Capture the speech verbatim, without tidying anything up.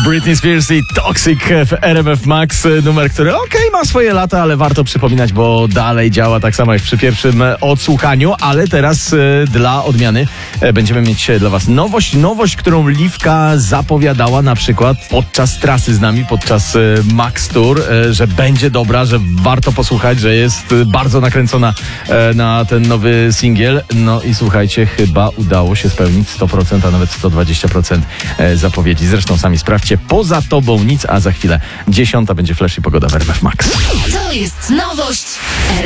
Britney Spears i Toxic w R M F Max. Numer, który okej, okay, ma swoje lata, ale warto przypominać, bo dalej działa tak samo jak przy pierwszym odsłuchaniu. Ale teraz e, dla odmiany e, będziemy mieć dla was nowość. Nowość, którą Liwka zapowiadała na przykład podczas trasy z nami, podczas e, Max Tour, e, że będzie dobra, że warto posłuchać, że jest bardzo nakręcona e, na ten nowy singiel. No i słuchajcie, chyba udało się spełnić sto procent, a nawet sto dwadzieścia procent e, zapowiedzi. Zresztą sami sprawdźcie. Poza tobą nic, a za chwilę dziesiąta będzie Flash i pogoda w R M F Max. To jest nowość.